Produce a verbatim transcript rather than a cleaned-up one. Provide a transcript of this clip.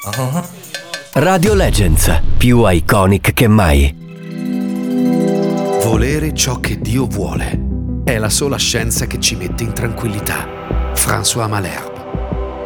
Radio Legends, più iconic che mai. Volere ciò che Dio vuole è la sola scienza che ci mette in tranquillità. François Malher.